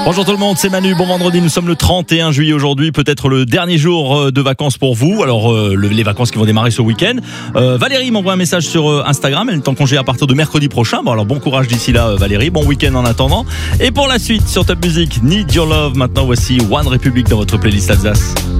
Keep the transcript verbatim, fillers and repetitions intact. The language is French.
Bonjour tout le monde, c'est Manu, bon vendredi, nous sommes le trente et un juillet aujourd'hui, peut-être le dernier jour de vacances pour vous, alors euh, le, les vacances qui vont démarrer ce week-end. Euh, Valérie m'envoie un message sur euh, Instagram, elle est en congé à partir de mercredi prochain, bon alors bon courage d'ici là euh, Valérie, bon week-end en attendant. Et pour la suite sur Top Music, Need Your Love, maintenant voici One Republic dans votre playlist Alsace.